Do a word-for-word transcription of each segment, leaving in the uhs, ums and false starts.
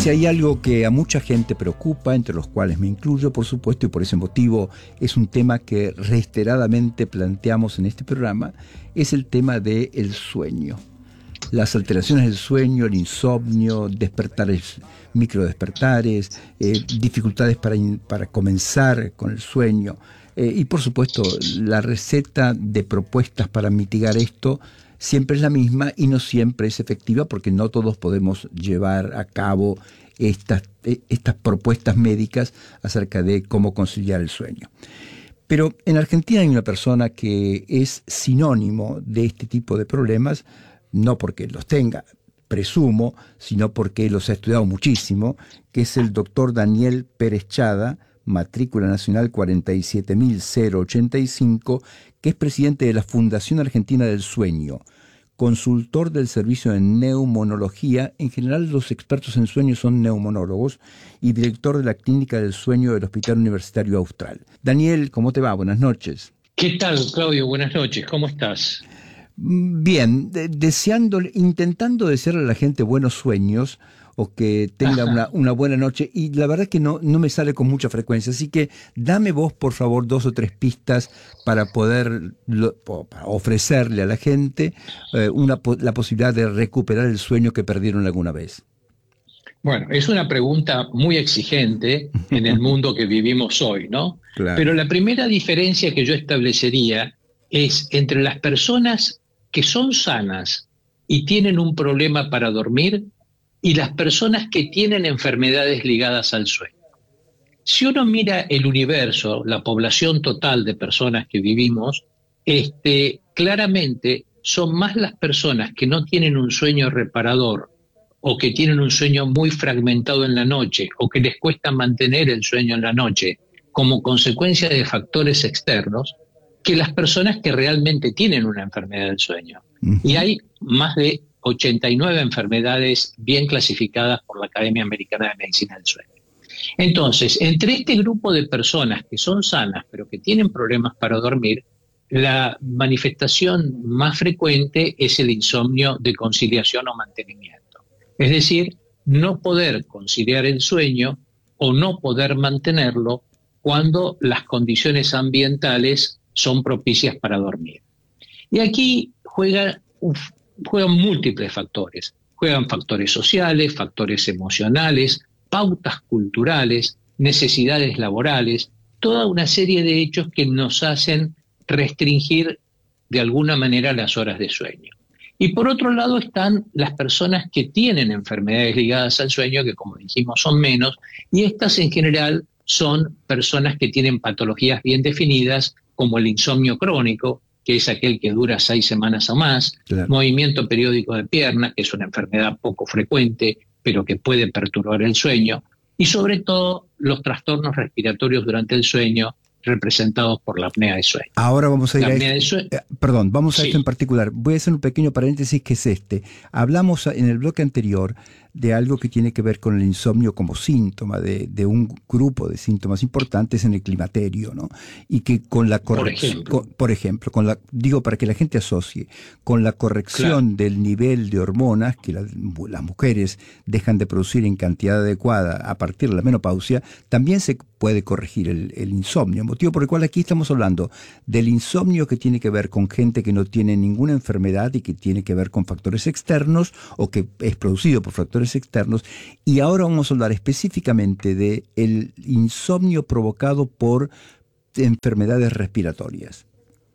Si hay algo que a mucha gente preocupa, entre los cuales me incluyo, por supuesto, y por ese motivo es un tema que reiteradamente planteamos en este programa, es el tema del sueño. Las alteraciones del sueño, el insomnio, despertares, microdespertares, eh, dificultades para, in, para comenzar con el sueño. Eh, y por supuesto, la receta de propuestas para mitigar esto siempre es la misma y no siempre es efectiva, porque no todos podemos llevar a cabo estas, estas propuestas médicas acerca de cómo conciliar el sueño. Pero en Argentina hay una persona que es sinónimo de este tipo de problemas, no porque los tenga, presumo, sino porque los ha estudiado muchísimo, que es el doctor Daniel Pérez Chada, matrícula nacional cuarenta y siete mil ochenta y cinco, que es presidente de la Fundación Argentina del Sueño, consultor del servicio de neumonología. En general, los expertos en sueño son neumonólogos, y director de la Clínica del Sueño del Hospital Universitario Austral. Daniel, ¿cómo te va? Buenas noches. ¿Qué tal, Claudio? Buenas noches. ¿Cómo estás? Bien, de- deseando, intentando desearle a la gente buenos sueños, o que tenga una, una buena noche, y la verdad es que no, no me sale con mucha frecuencia, así que dame vos, por favor, dos o tres pistas para poder lo, para ofrecerle a la gente eh, una, la posibilidad de recuperar el sueño que perdieron alguna vez. Bueno, es una pregunta muy exigente en el mundo que vivimos hoy, ¿no? Claro. Pero la primera diferencia que yo establecería es entre las personas que son sanas y tienen un problema para dormir y las personas que tienen enfermedades ligadas al sueño. Si uno mira el universo, la población total de personas que vivimos, este, claramente son más las personas que no tienen un sueño reparador, o que tienen un sueño muy fragmentado en la noche, o que les cuesta mantener el sueño en la noche como consecuencia de factores externos, que las personas que realmente tienen una enfermedad del sueño. Uh-huh. Y hay más de ochenta y nueve enfermedades bien clasificadas por la Academia Americana de Medicina del Sueño. Entonces, entre este grupo de personas que son sanas pero que tienen problemas para dormir, la manifestación más frecuente es el insomnio de conciliación o mantenimiento. Es decir, no poder conciliar el sueño o no poder mantenerlo cuando las condiciones ambientales son propicias para dormir. Y aquí juega, uf, juegan múltiples factores. Juegan factores sociales, factores emocionales, pautas culturales, necesidades laborales, toda una serie de hechos que nos hacen restringir de alguna manera las horas de sueño. Y por otro lado están las personas que tienen enfermedades ligadas al sueño, que como dijimos son menos, y estas en general son personas que tienen patologías bien definidas, como el insomnio crónico, que es aquel que dura seis semanas o más, claro. Movimiento periódico de piernas, que es una enfermedad poco frecuente, pero que puede perturbar el sueño, y sobre todo los trastornos respiratorios durante el sueño, representados por la apnea de sueño. Ahora vamos a ir la a apnea esto, de sueño, eh, perdón, vamos a sí. esto en particular. Voy a hacer un pequeño paréntesis, que es este. Hablamos en el bloque anterior de algo que tiene que ver con el insomnio como síntoma de, de un grupo de síntomas importantes en el climaterio, ¿no? Y que con la corrección, por, por ejemplo, con la, digo para que la gente asocie, con la corrección claro. del nivel de hormonas que la, las mujeres dejan de producir en cantidad adecuada a partir de la menopausia, también se puede corregir el, el insomnio, motivo por el cual aquí estamos hablando del insomnio que tiene que ver con gente que no tiene ninguna enfermedad y que tiene que ver con factores externos o que es producido por factores externos, y ahora vamos a hablar específicamente de el insomnio provocado por enfermedades respiratorias.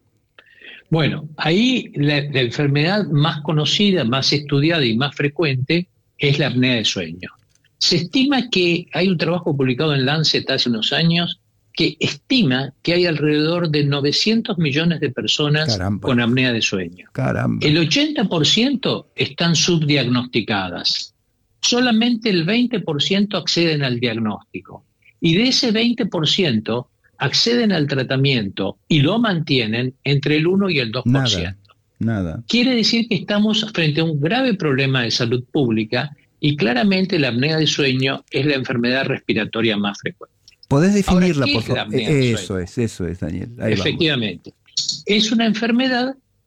Bueno, ahí la, la enfermedad más conocida, más estudiada y más frecuente es la apnea de sueño. Se estima que hay un trabajo publicado en Lancet hace unos años que estima que hay alrededor de novecientos millones de personas Caramba. con apnea de sueño. Caramba. El ochenta por ciento están subdiagnosticadas. Solamente el veinte por ciento acceden al diagnóstico. Y de ese veinte por ciento acceden al tratamiento y lo mantienen entre el uno y el dos por ciento. Nada, nada. Quiere decir que estamos frente a un grave problema de salud pública, y claramente la apnea de sueño es la enfermedad respiratoria más frecuente. ¿Podés definirla, Ahora, por favor? Eso es, eso es, Daniel. Ahí Efectivamente. Vamos. Es una enfermedad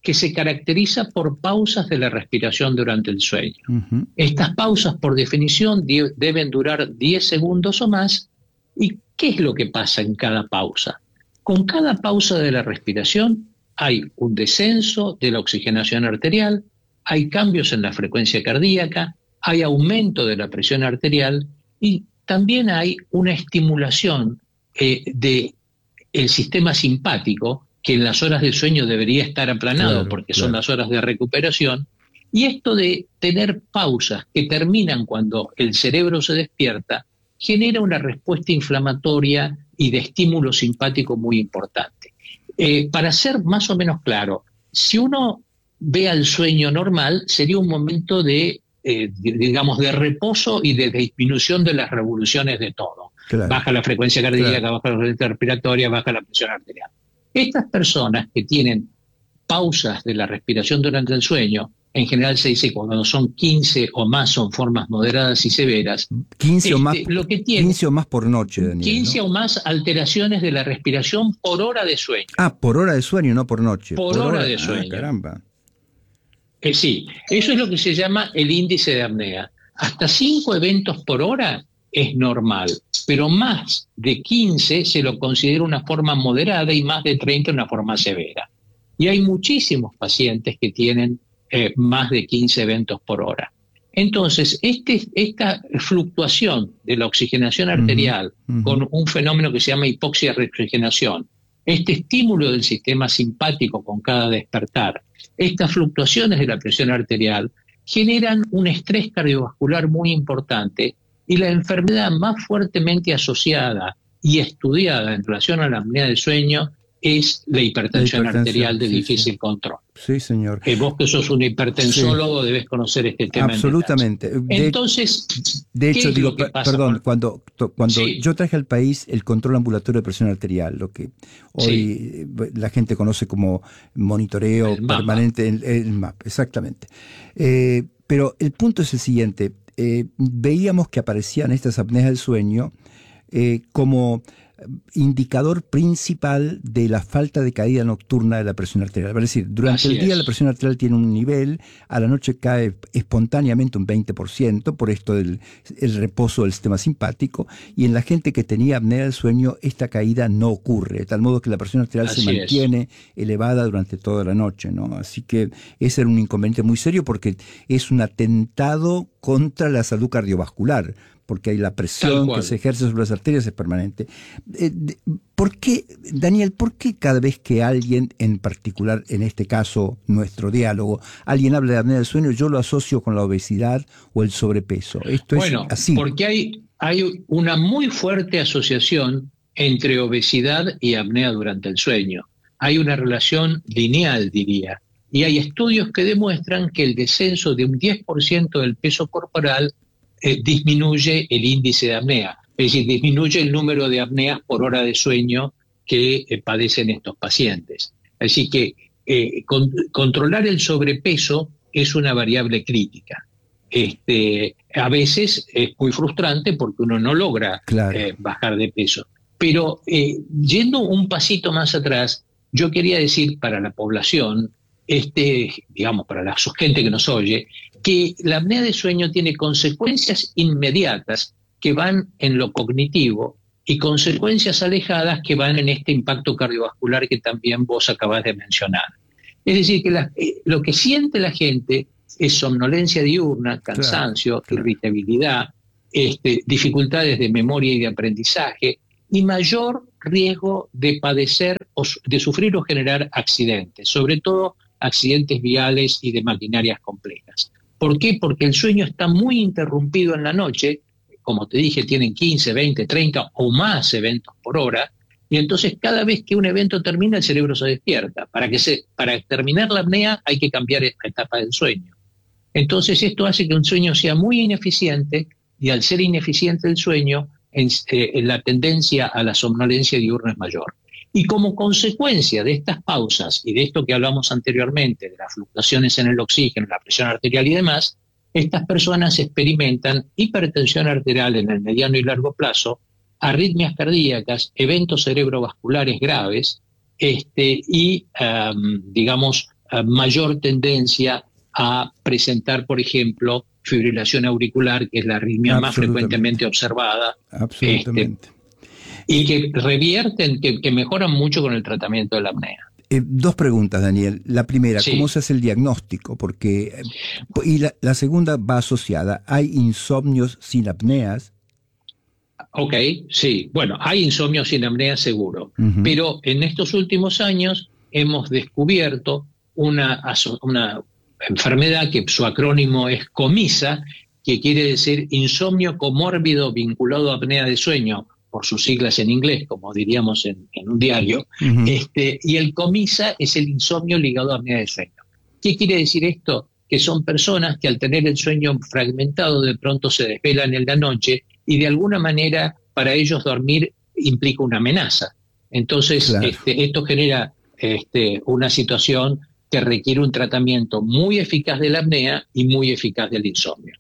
que se caracteriza por pausas de la respiración durante el sueño. Uh-huh. Estas pausas, por definición, die- deben durar diez segundos o más. ¿Y qué es lo que pasa en cada pausa? Con cada pausa de la respiración hay un descenso de la oxigenación arterial, hay cambios en la frecuencia cardíaca, hay aumento de la presión arterial y también hay una estimulación eh, del sistema simpático, que en las horas del sueño debería estar aplanado, claro, porque claro. son las horas de recuperación. Y esto de tener pausas que terminan cuando el cerebro se despierta genera una respuesta inflamatoria y de estímulo simpático muy importante. Eh, para ser más o menos claro, si uno ve al sueño normal, sería un momento de, eh, de digamos, de reposo y de disminución de las revoluciones de todo. Claro. Baja la frecuencia cardíaca, claro. baja la frecuencia respiratoria, baja la presión arterial. Estas personas que tienen pausas de la respiración durante el sueño, en general se dice cuando son quince o más son formas moderadas y severas. quince, este, o, más, lo que tiene, quince o más por noche, Daniel. quince ¿no? o más alteraciones de la respiración por hora de sueño. Ah, por hora de sueño, no por noche. Por, por hora, hora de sueño. Ah, caramba. Eh, sí, eso es lo que se llama el índice de apnea. Hasta cinco eventos por hora es normal, pero más de quince se lo considera una forma moderada y más de treinta una forma severa. Y hay muchísimos pacientes que tienen eh, más de quince eventos por hora. Entonces, este, esta fluctuación de la oxigenación arterial uh-huh, uh-huh. con un fenómeno que se llama hipoxia-reoxigenación, este estímulo del sistema simpático con cada despertar, estas fluctuaciones de la presión arterial generan un estrés cardiovascular muy importante, y la enfermedad más fuertemente asociada y estudiada en relación a la apnea del sueño es la hipertensión, la hipertensión arterial de sí, difícil sí. control. Sí, señor. Eh, vos que sos un hipertensólogo sí. debes conocer este tema. Absolutamente. De, Entonces, de hecho, digo, perdón, con... cuando, cuando sí. yo traje al país el control ambulatorio de presión arterial, lo que hoy sí. la gente conoce como monitoreo el permanente, el, el M A P, exactamente. Eh, pero el punto es el siguiente. Eh, veíamos que aparecían estas apneas del sueño eh, como indicador principal de la falta de caída nocturna de la presión arterial. Es decir, durante Así el día es. la presión arterial tiene un nivel, a la noche cae espontáneamente un veinte por ciento por esto del el reposo del sistema simpático, y en la gente que tenía apnea del sueño esta caída no ocurre, de tal modo que la presión arterial Así se mantiene es. elevada durante toda la noche, ¿no? Así que ese era un inconveniente muy serio porque es un atentado contra la salud cardiovascular, porque hay la presión que se ejerce sobre las arterias es permanente. Eh, ¿Por qué, Daniel, por qué cada vez que alguien, en particular en este caso nuestro diálogo, alguien habla de apnea del sueño, yo lo asocio con la obesidad o el sobrepeso? Esto bueno, es así. Porque hay, hay una muy fuerte asociación entre obesidad y apnea durante el sueño. Hay una relación lineal, diría. Y hay estudios que demuestran que el descenso de un diez por ciento del peso corporal Eh, disminuye el índice de apnea, es decir, disminuye el número de apneas por hora de sueño que eh, padecen estos pacientes. Así que eh, con, controlar el sobrepeso es una variable crítica. Este, a veces es muy frustrante porque uno no logra claro. eh, bajar de peso. Pero eh, yendo un pasito más atrás, yo quería decir para la población, este, digamos, para la gente que nos oye, que la apnea de sueño tiene consecuencias inmediatas que van en lo cognitivo y consecuencias alejadas que van en este impacto cardiovascular que también vos acabás de mencionar. Es decir, que la, eh, lo que siente la gente es somnolencia diurna, cansancio, claro, claro. irritabilidad, este, dificultades de memoria y de aprendizaje y mayor riesgo de padecer o de sufrir o generar accidentes, sobre todo accidentes viales y de maquinarias complejas. ¿Por qué? Porque el sueño está muy interrumpido en la noche, como te dije, tienen quince, veinte, treinta o más eventos por hora, y entonces cada vez que un evento termina el cerebro se despierta. Para, que se, para terminar la apnea hay que cambiar esta etapa del sueño. Entonces esto hace que un sueño sea muy ineficiente, y al ser ineficiente el sueño, en, eh, en la tendencia a la somnolencia diurna es mayor. Y como consecuencia de estas pausas y de esto que hablamos anteriormente, de las fluctuaciones en el oxígeno, la presión arterial y demás, estas personas experimentan hipertensión arterial en el mediano y largo plazo, arritmias cardíacas, eventos cerebrovasculares graves este, y, um, digamos, uh, mayor tendencia a presentar, por ejemplo, fibrilación auricular, que es la arritmia más frecuentemente observada. Absolutamente. Este, y que revierten, que, que mejoran mucho con el tratamiento de la apnea. Eh, dos preguntas, Daniel. La primera, sí. ¿cómo se hace el diagnóstico? Porque y la, la segunda va asociada. ¿Hay insomnios sin apneas? Ok, sí. Bueno, hay insomnio sin apnea seguro. Uh-huh. Pero en estos últimos años hemos descubierto una, una enfermedad que su acrónimo es COMISA, que quiere decir insomnio comórbido vinculado a apnea de sueño, por sus siglas en inglés, como diríamos en, en un diario, uh-huh. este, y el COMISA es el insomnio ligado a apnea de sueño. ¿Qué quiere decir esto? Que son personas que al tener el sueño fragmentado de pronto se desvelan en la noche y de alguna manera para ellos dormir implica una amenaza. Entonces claro. este, esto genera este, una situación que requiere un tratamiento muy eficaz de la apnea y muy eficaz del insomnio.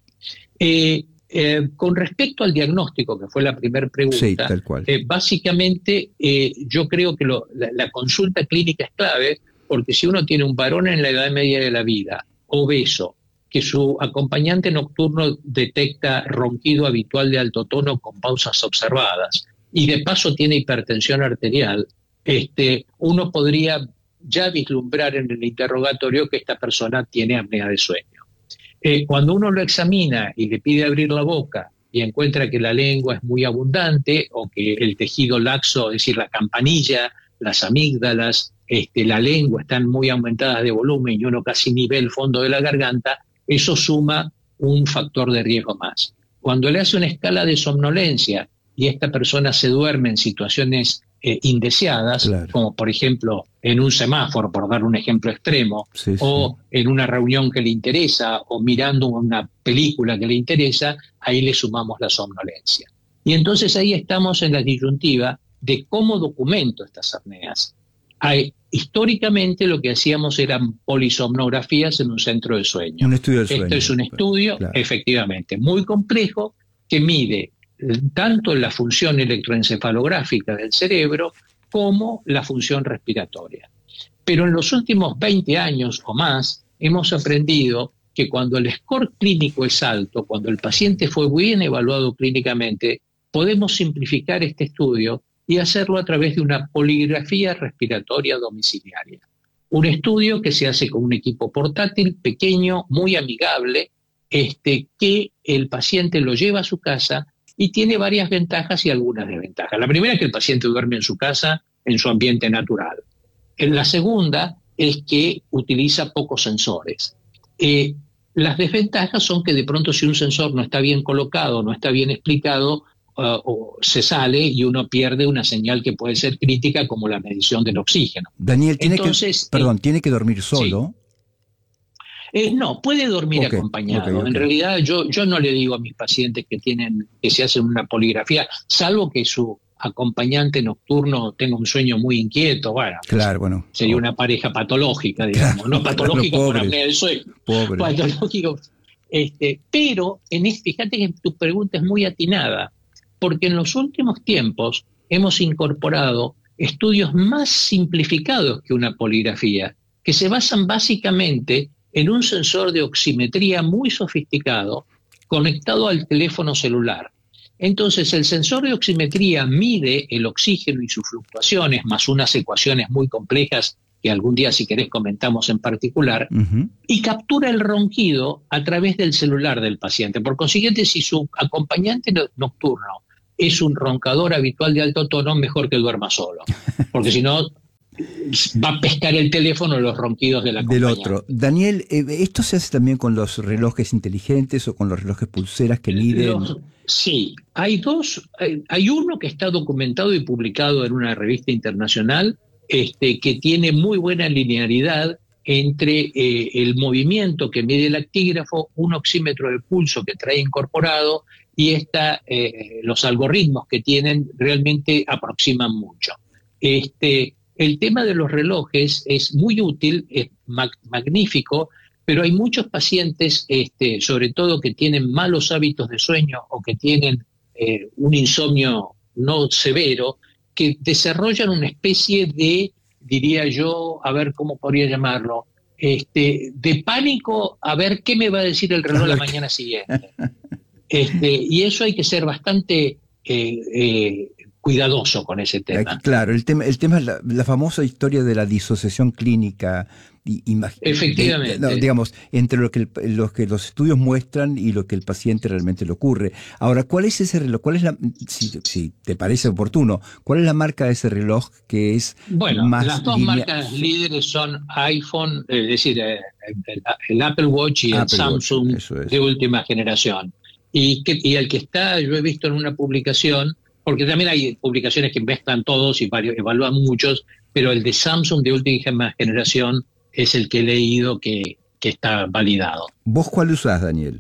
Eh, Eh, con respecto al diagnóstico, que fue la primera pregunta, sí, tal cual. Eh, básicamente eh, yo creo que lo, la, la consulta clínica es clave, porque si uno tiene un varón en la edad media de la vida, obeso, que su acompañante nocturno detecta ronquido habitual de alto tono con pausas observadas, y de paso tiene hipertensión arterial, este, uno podría ya vislumbrar en el interrogatorio que esta persona tiene apnea de sueño. Eh, cuando uno lo examina y le pide abrir la boca y encuentra que la lengua es muy abundante o que el tejido laxo, es decir, la campanilla, las amígdalas, este, la lengua están muy aumentadas de volumen y uno casi ni ve el fondo de la garganta, eso suma un factor de riesgo más. Cuando le hace una escala de somnolencia y esta persona se duerme en situaciones eh, indeseadas, claro. como por ejemplo en un semáforo, por dar un ejemplo extremo, sí, o sí. en una reunión que le interesa, o mirando una película que le interesa, ahí le sumamos la somnolencia. Y entonces ahí estamos en la disyuntiva de cómo documento estas apneas. Hay, históricamente lo que hacíamos eran polisomnografías en un centro de sueño. Un estudio de sueño. Esto es un estudio, claro. efectivamente, muy complejo, que mide tanto la función electroencefalográfica del cerebro como la función respiratoria. Pero en los últimos veinte años o más hemos aprendido que cuando el score clínico es alto, cuando el paciente fue bien evaluado clínicamente, podemos simplificar este estudio y hacerlo a través de una poligrafía respiratoria domiciliaria. Un estudio que se hace con un equipo portátil, pequeño, muy amigable, este, que el paciente lo lleva a su casa y tiene varias ventajas y algunas desventajas. La primera es que el paciente duerme en su casa, en su ambiente natural. La segunda es que utiliza pocos sensores. Eh, las desventajas son que de pronto si un sensor no está bien colocado, no está bien explicado, uh, o se sale y uno pierde una señal que puede ser crítica, como la medición del oxígeno. Daniel, tiene Entonces, que, perdón, eh, ¿tiene que dormir solo? Sí. Eh, no, puede dormir okay, acompañado. Okay, okay. En realidad yo, yo no le digo a mis pacientes que tienen que se hacen una poligrafía, salvo que su acompañante nocturno tenga un sueño muy inquieto. Bueno, claro, bueno sería una pareja patológica, digamos, claro, no patológica por apnea del sueño, pobre. patológico. Este, pero en este, fíjate que tu pregunta es muy atinada, porque en los últimos tiempos hemos incorporado estudios más simplificados que una poligrafía, que se basan básicamente en un sensor de oximetría muy sofisticado conectado al teléfono celular. Entonces el sensor de oximetría mide el oxígeno y sus fluctuaciones, más unas ecuaciones muy complejas que algún día si querés comentamos en particular, uh-huh. y captura el ronquido a través del celular del paciente. Por consiguiente, si su acompañante nocturno es un roncador habitual de alto tono, mejor que duerma solo, porque si no va a pescar el teléfono los ronquidos de la del otro. Daniel, eh, ¿esto se hace también con los relojes inteligentes o con los relojes pulseras que miden? Los, sí, hay dos, hay, hay uno que está documentado y publicado en una revista internacional, este, que tiene muy buena linearidad entre eh, el movimiento que mide el actígrafo, un oxímetro de pulso que trae incorporado y esta, eh, los algoritmos que tienen realmente aproximan mucho. Este, el tema de los relojes es muy útil, es mag- magnífico, pero hay muchos pacientes, este, sobre todo que tienen malos hábitos de sueño o que tienen eh, un insomnio no severo, que desarrollan una especie de, diría yo, a ver cómo podría llamarlo, este, de pánico a ver qué me va a decir el reloj la mañana siguiente. Este, y eso hay que ser bastante eh, eh, cuidadoso con ese tema. Claro, el tema, el tema es la, la famosa historia de la disociación clínica. Y, Efectivamente. De, no, digamos, entre lo que, el, lo que los estudios muestran y lo que el paciente realmente le ocurre. Ahora, ¿cuál es ese reloj? ¿Cuál es la, si, si te parece oportuno, cuál es la marca de ese reloj que es bueno, más las dos linea... marcas líderes son iPhone, es decir, el, el Apple Watch y Apple el Samsung Watch, eso es. de última generación. Y, que, y el que está, yo he visto en una publicación, porque también hay publicaciones que mezclan todos y varios, evalúan muchos, pero el de Samsung de última generación es el que he leído que, que está validado. ¿Vos cuál usás, Daniel?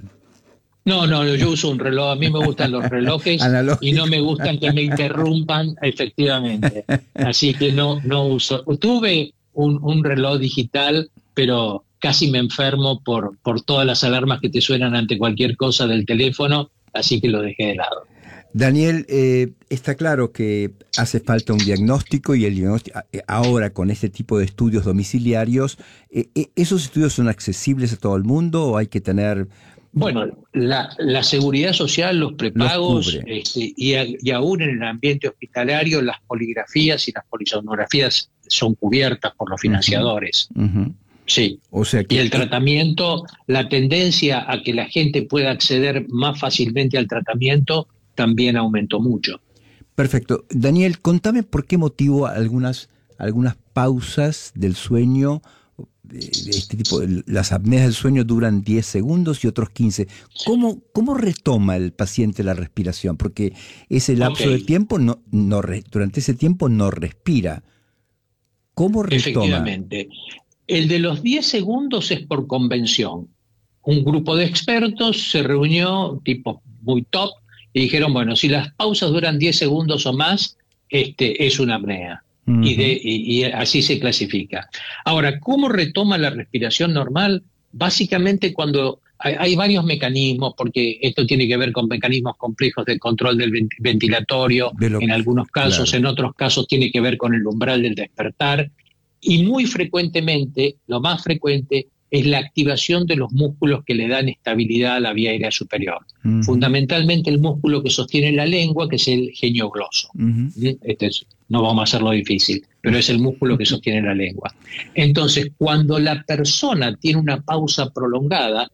No, no, yo uso un reloj. A mí me gustan los relojes y no me gustan que me interrumpan, efectivamente. Así que no, no uso. Tuve un, un reloj digital, pero casi me enfermo por, por todas las alarmas que te suenan ante cualquier cosa del teléfono, así que lo dejé de lado. Daniel, eh, está claro que hace falta un diagnóstico y el diagnóstico, ahora con este tipo de estudios domiciliarios, eh, ¿esos estudios son accesibles a todo el mundo o hay que tener...? Bueno, la, la seguridad social, los prepagos los este, y, a, y aún en el ambiente hospitalario las poligrafías y las polisonografías son cubiertas por los financiadores. Uh-huh. Uh-huh. Sí, o sea que... y el tratamiento, la tendencia a que la gente pueda acceder más fácilmente al tratamiento también aumentó mucho. Perfecto. Daniel, contame por qué motivo algunas, algunas pausas del sueño, de, de este tipo, las apneas del sueño duran diez segundos y otros quince. ¿Cómo, cómo retoma el paciente la respiración? Porque ese lapso okay. de tiempo, no, no, durante ese tiempo no respira. ¿Cómo retoma? Efectivamente. El de los diez segundos es por convención. Un grupo de expertos se reunió, tipo muy top, y dijeron, bueno, si las pausas duran diez segundos o más, este, es una apnea. Uh-huh. y, de, y, y así se clasifica. Ahora, ¿cómo retoma la respiración normal? Básicamente cuando hay, hay varios mecanismos, porque esto tiene que ver con mecanismos complejos de control del ventilatorio, de lo, en algunos casos, claro. En otros casos tiene que ver con el umbral del despertar, y muy frecuentemente, lo más frecuente, es la activación de los músculos que le dan estabilidad a la vía aérea superior. Uh-huh. Fundamentalmente el músculo que sostiene la lengua, que es el geniogloso. Uh-huh. Este es, no vamos a hacerlo difícil, pero es el músculo que sostiene la lengua. Entonces, cuando la persona tiene una pausa prolongada,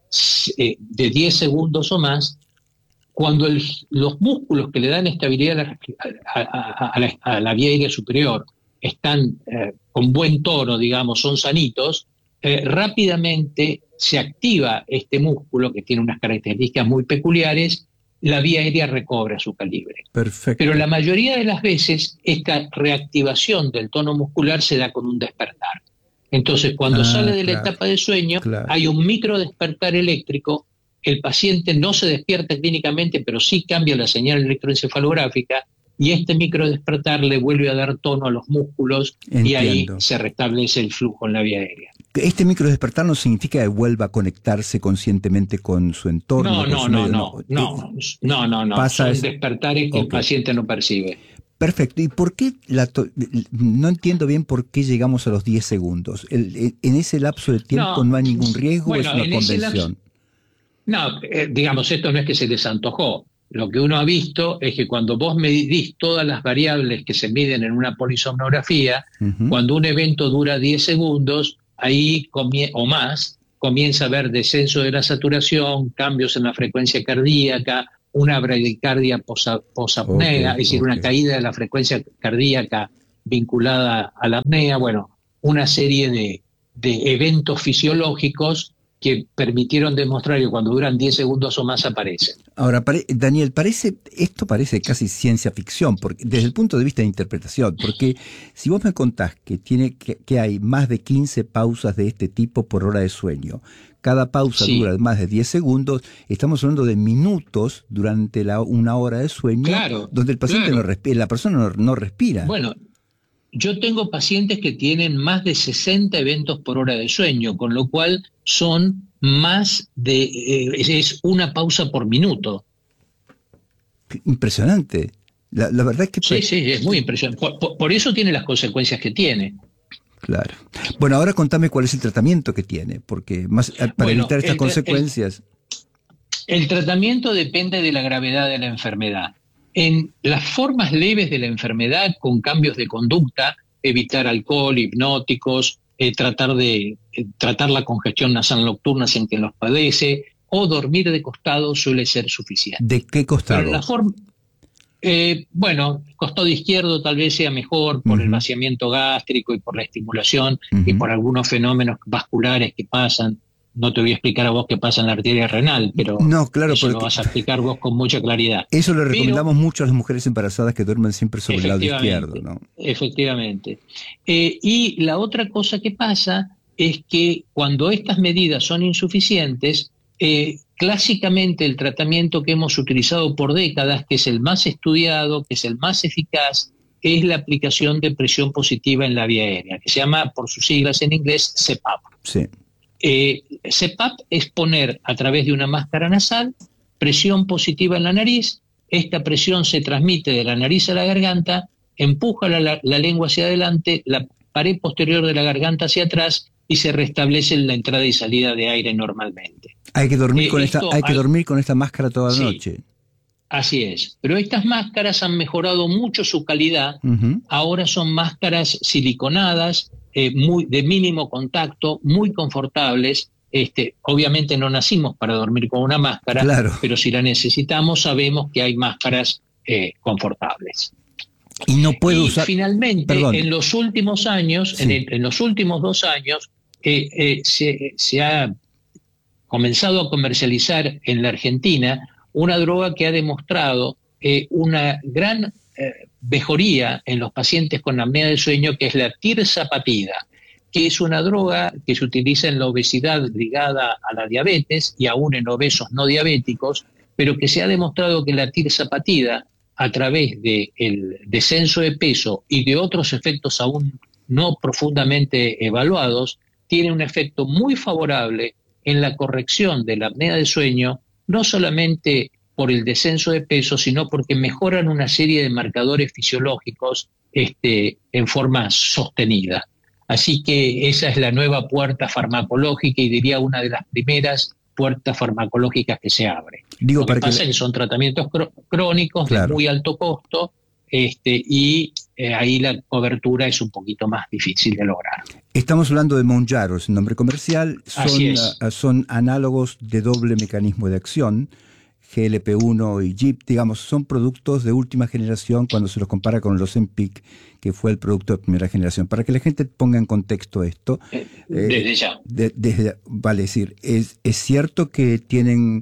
eh, de diez segundos o más, cuando el, los músculos que le dan estabilidad a la, a, a, a la, a la vía aérea superior están eh, con buen tono, digamos, son sanitos, Eh, rápidamente se activa este músculo que tiene unas características muy peculiares, la vía aérea recobra su calibre. Perfecto. Pero la mayoría de las veces esta reactivación del tono muscular se da con un despertar. Entonces, cuando ah, sale de claro, la etapa de sueño, claro. hay un micro despertar eléctrico, el paciente no se despierta clínicamente, pero sí cambia la señal electroencefalográfica, y este micro despertar le vuelve a dar tono a los músculos. Entiendo. Y ahí se restablece el flujo en la vía aérea. Este micro despertar no significa que vuelva a conectarse conscientemente con su entorno. No, no, su no, medio, no, no, no, no, no, pasa son es... despertares que okay. el paciente no percibe. Perfecto. ¿Y por qué? La to... No entiendo bien por qué llegamos a los diez segundos. El, en ese lapso de tiempo no, no hay ningún riesgo, bueno, es una convención. Lapso... No, eh, digamos, esto no es que se les antojó. Lo que uno ha visto es que cuando vos medís todas las variables que se miden en una polisomnografía, uh-huh. cuando un evento dura diez segundos, ahí comie- o más, comienza a haber descenso de la saturación, cambios en la frecuencia cardíaca, una bradicardia posa- posapnea, okay, es decir, okay. una caída de la frecuencia cardíaca vinculada a la apnea, bueno, una serie de, de eventos fisiológicos que permitieron demostrar que cuando duran diez segundos o más aparecen. Ahora, pare, Daniel, parece esto parece casi ciencia ficción, porque desde el punto de vista de interpretación, porque si vos me contás que, tiene, que, que hay más de quince pausas de este tipo por hora de sueño, cada pausa sí. dura más de diez segundos, estamos hablando de minutos durante la, una hora de sueño, claro, donde el paciente claro. no respira, la persona no, no respira. Bueno, yo tengo pacientes que tienen más de sesenta eventos por hora de sueño, con lo cual son más de... Eh, es una pausa por minuto. Impresionante. La, la verdad es que... Sí, sí, es muy impresionante. Por, por, por eso tiene las consecuencias que tiene. Claro. Bueno, ahora contame cuál es el tratamiento que tiene, porque más para Bueno, evitar estas el, consecuencias. El, el tratamiento depende de la gravedad de la enfermedad. En las formas leves de la enfermedad, con cambios de conducta, evitar alcohol, hipnóticos, eh, tratar de eh, tratar la congestión nasal nocturna sin quien los padece, o dormir de costado suele ser suficiente. ¿De qué costado? Pero en la forma, eh, bueno, costado izquierdo tal vez sea mejor por uh-huh. el vaciamiento gástrico y por la estimulación uh-huh. y por algunos fenómenos vasculares que pasan. No te voy a explicar a vos qué pasa en la arteria renal, pero no, claro, eso lo vas a explicar vos con mucha claridad. Eso le recomendamos pero, mucho a las mujeres embarazadas que duermen siempre sobre el lado izquierdo, ¿no? Efectivamente. Eh, y la otra cosa que pasa es que cuando estas medidas son insuficientes, eh, clásicamente el tratamiento que hemos utilizado por décadas, que es el más estudiado, que es el más eficaz, es la aplicación de presión positiva en la vía aérea, que se llama, por sus siglas en inglés, C P A P. Sí. Eh, C P A P es poner a través de una máscara nasal presión positiva en la nariz. Esta presión se transmite de la nariz a la garganta, empuja la, la, la lengua hacia adelante, la pared posterior de la garganta hacia atrás y se restablece la entrada y salida de aire normalmente. Hay que dormir, eh, con, esta, hay que hay, dormir con esta máscara toda la sí, noche. Así es. Pero estas máscaras han mejorado mucho su calidad. Uh-huh. Ahora son máscaras siliconadas, eh, muy, de mínimo contacto, muy confortables. Este, obviamente no nacimos para dormir con una máscara, claro. pero si la necesitamos sabemos que hay máscaras eh, confortables. Y no puedo y usar. Finalmente, Perdón. en los últimos años, sí. en, el, en los últimos dos años, eh, eh, se, se ha comenzado a comercializar en la Argentina una droga que ha demostrado eh, una gran eh, mejoría en los pacientes con apnea del sueño, que es la tirzapatida, que es una droga que se utiliza en la obesidad ligada a la diabetes y aún en obesos no diabéticos, pero que se ha demostrado que la tirzapatida, a través del descenso de peso y de otros efectos aún no profundamente evaluados, tiene un efecto muy favorable en la corrección de la apnea del sueño, no solamente por el descenso de peso, sino porque mejoran una serie de marcadores fisiológicos este, en forma sostenida. Así que esa es la nueva puerta farmacológica y diría una de las primeras puertas farmacológicas que se abre. Digo, Lo que para pasa que... es que son tratamientos cr- crónicos claro. de muy alto costo este, y eh, ahí la cobertura es un poquito más difícil de lograr. Estamos hablando de Mounjaro, es un nombre comercial, son, es. uh, son análogos de doble mecanismo de acción, G L P uno y G I P, digamos, son productos de última generación cuando se los compara con los Ozempic, que fue el producto de primera generación. Para que la gente ponga en contexto esto. Eh, desde eh, ya. De, desde, vale decir, es, es cierto que tienen,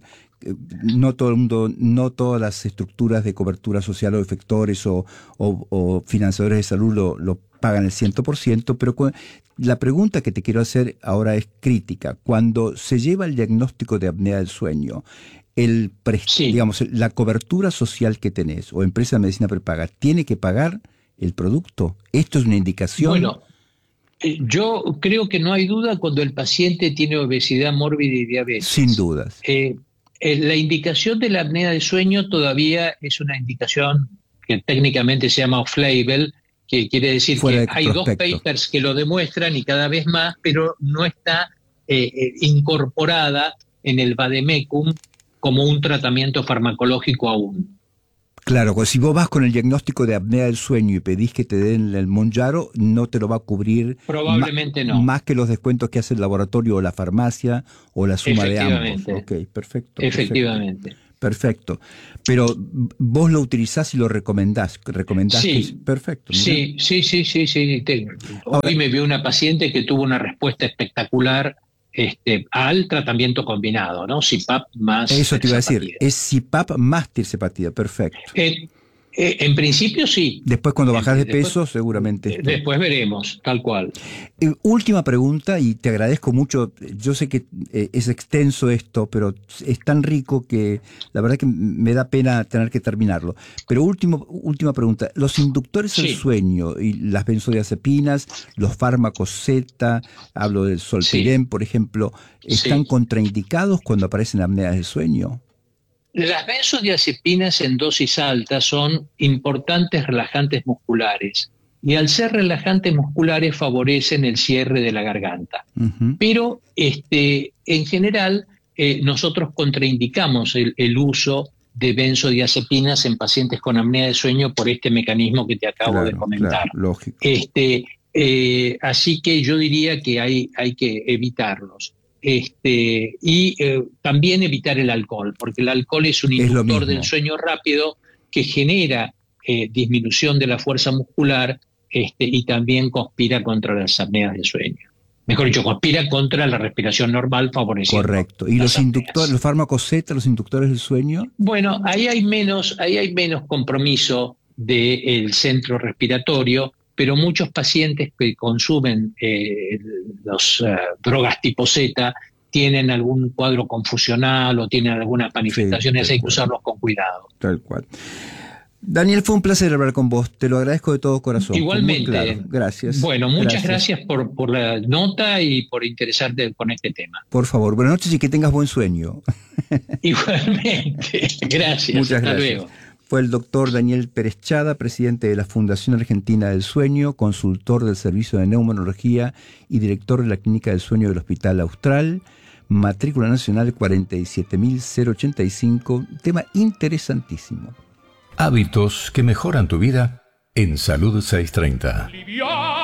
no todo el mundo, no todas las estructuras de cobertura social o efectores o, o, o financiadores de salud lo, lo pagan el cien por ciento, pero la pregunta que te quiero hacer ahora es crítica. Cuando se lleva el diagnóstico de apnea del sueño, el sí. digamos, la cobertura social que tenés o empresa de medicina prepaga, ¿tiene que pagar el producto? ¿Esto es una indicación? Bueno, eh, yo creo que no hay duda cuando el paciente tiene obesidad mórbida y diabetes. Sin dudas. Eh, eh, la indicación de la apnea del sueño todavía es una indicación que técnicamente se llama off-label, que quiere decir Fuera que de hay prospecto. dos papers que lo demuestran y cada vez más, pero no está eh, eh, incorporada en el vademecum como un tratamiento farmacológico aún. Claro, pues si vos vas con el diagnóstico de apnea del sueño y pedís que te den el Mounjaro, no te lo va a cubrir. Probablemente ma- no. Más que los descuentos que hace el laboratorio o la farmacia o la suma de ambos. Ok, perfecto. Efectivamente. Perfecto. Pero vos lo utilizás y lo recomendás. recomendás sí, que... Perfecto. Mirá. Sí, sí, sí, sí, sí. Hoy Ahora, me vio una paciente que tuvo una respuesta espectacular Este, al tratamiento combinado, ¿no? C P A P más Eso te iba a decir, es C P A P más tirzepatida, perfecto. Eh, eh, en principio sí. Después cuando bajás de después, peso, seguramente. Esto. Después veremos, tal cual. Eh, última pregunta, y te agradezco mucho. Yo sé que eh, es extenso esto, pero es tan rico que la verdad que me da pena tener que terminarlo. Pero último, última pregunta. Los inductores sí. del sueño y las benzodiazepinas, los fármacos Z, hablo del Solpirem, sí. por ejemplo, ¿están sí. contraindicados cuando aparecen apneas del sueño? Las benzodiazepinas en dosis altas son importantes relajantes musculares y al ser relajantes musculares favorecen el cierre de la garganta. Uh-huh. Pero este, en general eh, nosotros contraindicamos el, el uso de benzodiazepinas en pacientes con apnea de sueño por este mecanismo que te acabo claro, de comentar. Claro, lógico. Este, eh, así que yo diría que hay, hay que evitarlos. Este, y eh, también evitar el alcohol, porque el alcohol es un inductor es del sueño rápido que genera eh, disminución de la fuerza muscular este, y también conspira contra las apneas de sueño. Mejor dicho, conspira contra la respiración normal favoreciendo. Correcto. ¿Y los inductores, los fármacos Z, los inductores del sueño? Bueno, ahí hay menos, ahí hay menos compromiso del centro respiratorio, pero muchos pacientes que consumen eh, las uh, drogas tipo Z tienen algún cuadro confusional o tienen algunas manifestaciones, sí, hay que usarlos con cuidado. Tal cual. Daniel, fue un placer hablar con vos, te lo agradezco de todo corazón. Igualmente. Claro. Gracias. Bueno, muchas gracias, gracias por, por la nota y por interesarte con este tema. Por favor, buenas noches y que tengas buen sueño. Igualmente, gracias. Muchas hasta gracias. Luego. Fue el doctor Daniel Pérez Chada, presidente de la Fundación Argentina del Sueño, consultor del Servicio de Neumonología y director de la Clínica del Sueño del Hospital Austral, matrícula nacional cuarenta y siete mil ochenta y cinco, tema interesantísimo. Hábitos que mejoran tu vida en Salud seiscientos treinta.